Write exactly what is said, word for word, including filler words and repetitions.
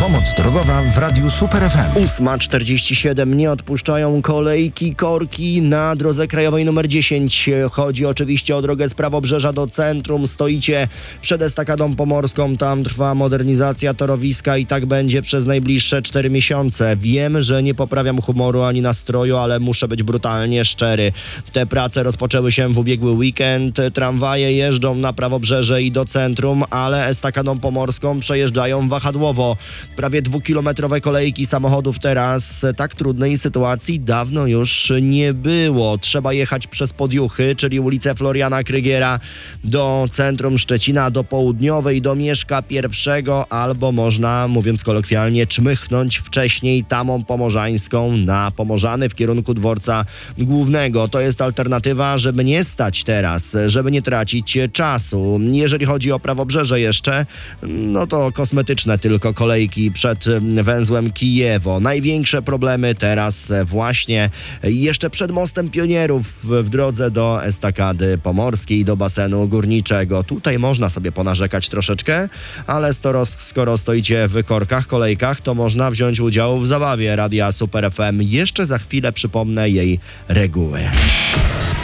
Pomoc drogowa w Radiu Super F M. ósma czterdzieści siedem. Nie odpuszczają kolejki, korki na drodze krajowej numer dziesięć. Chodzi oczywiście o drogę z Prawobrzeża do centrum. Stoicie przed estakadą pomorską. Tam trwa modernizacja torowiska i tak będzie przez najbliższe cztery miesiące. Wiem, że nie poprawiam humoru ani nastroju, ale muszę być brutalnie szczery. Te prace rozpoczęły się w ubiegły weekend. Tramwaje jeżdżą na Prawobrzeże i do centrum, ale estakadą pomorską przejeżdżają wahadłowo. Prawie dwukilometrowe kolejki samochodów teraz. Tak trudnej sytuacji dawno już nie było. Trzeba jechać przez Podjuchy, czyli ulicę Floriana Krygiera do centrum Szczecina, do Południowej, do Mieszka Pierwszego, albo można, mówiąc kolokwialnie, czmychnąć wcześniej tamą pomorzańską na Pomorzany w kierunku dworca głównego. To jest alternatywa, żeby nie stać teraz, żeby nie tracić czasu. Jeżeli chodzi o Prawobrzeże jeszcze, no to kosmetyczne tylko kolejki przed węzłem Kijewo. Największe problemy teraz właśnie jeszcze przed mostem Pionierów w drodze do estakady pomorskiej, do basenu górniczego. Tutaj można sobie ponarzekać troszeczkę, ale skoro, skoro stoicie w korkach, kolejkach, to można wziąć udział w zabawie Radia Super F M. Jeszcze za chwilę przypomnę jej reguły.